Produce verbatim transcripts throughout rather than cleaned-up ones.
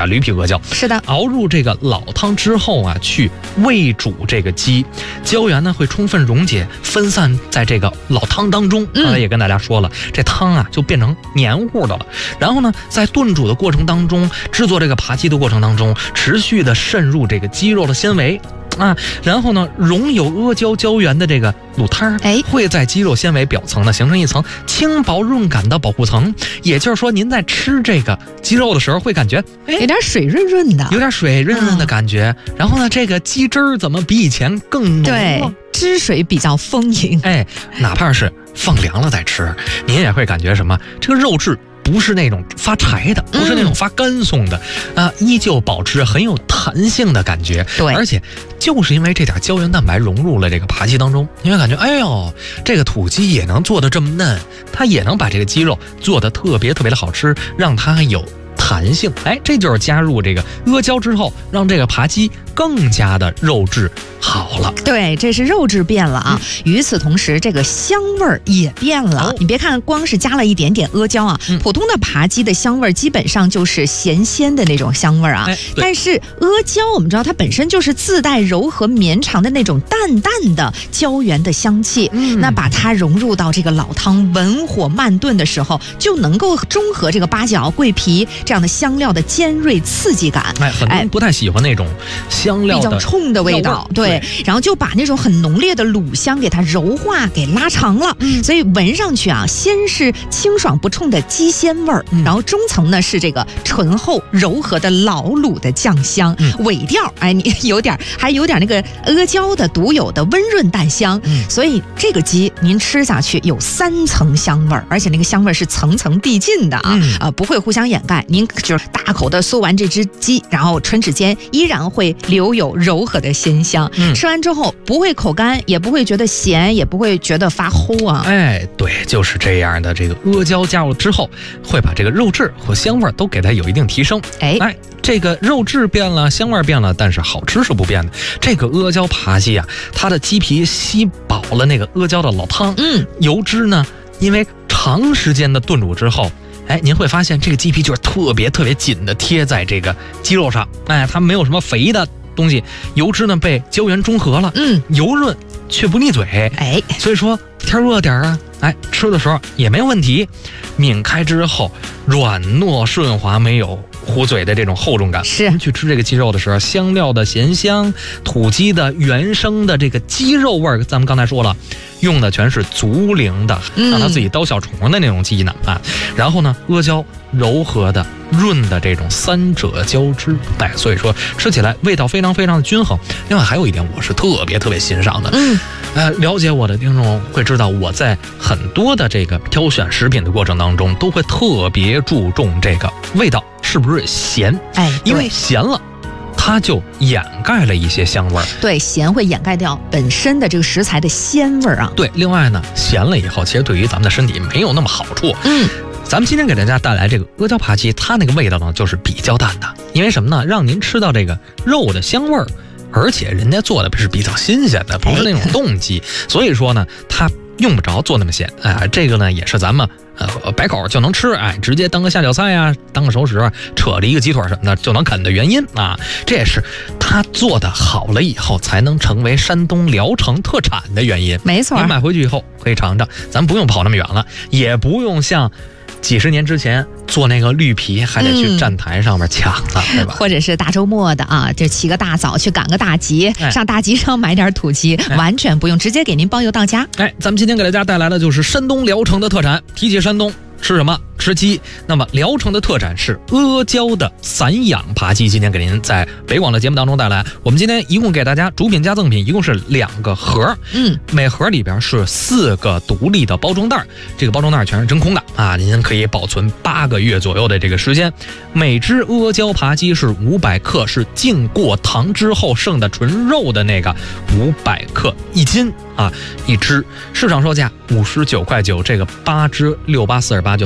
啊，驴皮阿胶。 是的， 熬入这个老汤之后啊，去煨煮这个鸡，胶原呢会充分溶解分散在这个老汤当中。刚才也跟大家说了，嗯、这汤啊就变成黏糊的了。然后呢，在炖煮的过程当中，制作这个扒鸡的过程当中，持续的渗入这个鸡肉的纤维。啊，然后呢，溶有阿胶胶原的这个卤汤，哎，会在鸡肉纤维表层呢形成一层轻薄润感的保护层。也就是说，您在吃这个鸡肉的时候，会感觉哎有点水润润的， 有点水润润的感觉。嗯、然后呢，这个鸡汁儿怎么比以前更浓了？ 对，汁水比较丰盈。 哎，哪怕是放凉了再吃，您也会感觉什么？这个肉质不是那种发柴的，不是那种发干松的，啊、嗯呃，依旧保持很有弹性的感觉。 对， 而且就是因为这点胶原蛋白融入了这个扒鸡当中，你会感觉，哎呦，这个土鸡也能做得这么嫩，它也能把这个鸡肉做得特别特别的好吃，让它有弹性。哎，这就是加入这个阿胶之后，让这个扒鸡更加的肉质好了。 对，这是肉质变了啊。嗯、与此同时，这个香味儿也变了。哦、你别看光是加了一点点阿胶啊，嗯、普通的扒鸡的香味儿基本上就是咸鲜的那种香味儿啊。哎、但是阿胶我们知道它本身就是自带柔和绵长的那种淡淡的胶原的香气，嗯、那把它融入到这个老汤，文火慢炖的时候，就能够中和这个八角、桂皮这样的香料的尖锐刺激感。 哎，很多人不太喜欢那种香料的比较冲的味道，对，对，然后就把那种很浓烈的卤香给它柔化，给拉长了。嗯，所以闻上去啊，先是清爽不冲的鸡鲜味儿，嗯、然后中层呢是这个醇厚柔和的老卤的酱香，嗯、尾调哎，你有点还有点那个阿胶的独有的温润淡香。嗯，所以这个鸡您吃下去有三层香味儿，而且那个香味儿是层层递进的啊，嗯、呃，不会互相掩盖。您就是大口的嗦完这只鸡，然后唇齿间依然会留有柔和的鲜香。嗯，吃完之后不会口干，也不会觉得咸，也不会觉得发齁啊。 哎，对，就是这样的。这个阿胶加入之后，会把这个肉质和香味都给它有一定提升。哎哎，这个肉质变了，香味变了，但是好吃是不变的。这个阿胶扒鸡啊，它的鸡皮吸饱了那个阿胶的老汤，嗯，油脂呢，因为长时间的炖煮之后。哎，您会发现这个鸡皮就是特别特别紧的贴在这个鸡肉上，哎，它没有什么肥的东西，油脂呢被胶原中和了，嗯，油润却不腻嘴，哎，所以说天热点啊，哎，吃的时候也没问题。抿开之后软糯顺滑，没有糊嘴的这种厚重感。 是去吃这个鸡肉的时候，香料的咸香，土鸡的原生的这个鸡肉味儿，咱们刚才说了，用的全是足龄的，让它自己叨小虫的那种鸡呢啊。然后呢，阿胶柔和的、润的这种三者交织，哎，所以说吃起来味道非常非常的均衡。另外还有一点，我是特别特别欣赏的，嗯，呃，了解我的听众会知道，我在很多的这个挑选食品的过程当中，都会特别注重这个味道是不是咸，哎，因为咸了。它就掩盖了一些香味儿， 对，咸会掩盖掉本身的这个食材的鲜味儿啊。 对，另外呢，咸了以后，其实对于咱们的身体没有那么好处。嗯，咱们今天给大家带来这个阿胶扒鸡，它那个味道呢就是比较淡的，因为什么呢？让您吃到这个肉的香味儿，而且人家做的是比较新鲜的，不是那种冻鸡，哎、所以说呢，它用不着做那么咸。哎、呃，这个呢也是咱们。呃，白口就能吃，哎，直接当个下酒菜呀、啊，当个熟食，扯着一个鸡腿什么的就能啃的原因啊，这也是他做的好了以后才能成为山东聊城特产的原因。 没错， 你买回去以后可以尝尝，咱不用跑那么远了，也不用像几十年之前做那个绿皮还得去站台上面抢了，嗯、对吧？ 或者是大周末的啊，就起个大早去赶个大集，哎、上大集上买点土鸡，哎、完全不用，直接给您包邮到家。 哎，咱们今天给大家带来的就是山东聊城的特产。提起山东吃什么？吃鸡。那么聊城的特产是阿胶的散养扒鸡。今天给您在北广的节目当中带来，我们今天一共给大家主品加赠品一共是两个盒，嗯，每盒里边是四个独立的包装袋，这个包装袋全是真空的啊，您可以保存八个月左右的这个时间。每只阿胶扒鸡是五百克，是浸过糖之后剩的纯肉的那个五百克一斤啊，一只市场售价五十九块九，这个八只六八四二八就四百多块钱。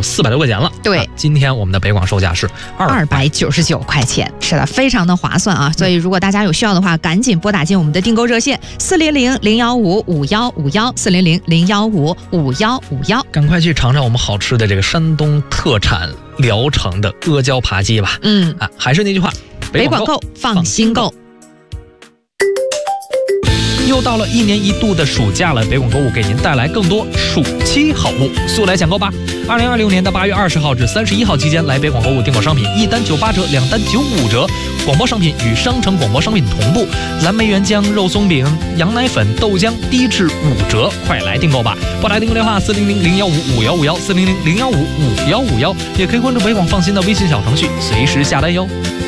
块钱了。 对、 啊，今天我们的北广售价是二百九十九块钱，是的，非常的划算啊！所以如果大家有需要的话，赶紧拨打进我们的订购热线四零零零幺五五幺五幺四零零零幺五五幺五幺， 赶快去尝尝我们好吃的这个山东特产聊城的阿胶扒鸡吧。 嗯啊，还是那句话， 北广购放心购。 又到了一年一度的暑假了，北广购物给您带来更多暑期好物，速来抢购吧！二零二六年的八月二十号至三十一号期间，来北广购物订购商品，一单九八折，两单九五折。广播商品与商城广播商品同步，蓝莓原浆、肉松饼、羊奶粉、豆浆低至五折，快来订购吧！拨打订购电话四零零零幺五五幺五幺四零零零幺五五幺五幺，也可以关注北广放心的微信小程序，随时下单哟。